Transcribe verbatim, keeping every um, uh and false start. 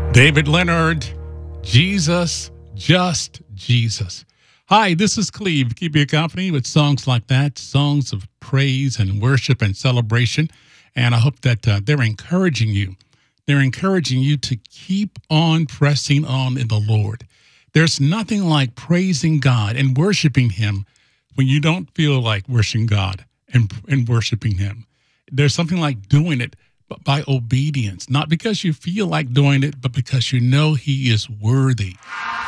David Leonard, Jesus, just Jesus. Hi, this is Cleve. Keep you company with songs like that, songs of praise and worship and celebration. And I hope that uh, they're encouraging you. They're encouraging you to keep on pressing on in the Lord. There's nothing like praising God and worshiping Him when you don't feel like worshiping God and, and worshiping Him. There's something like doing it but by obedience, not because you feel like doing it, but because you know He is worthy.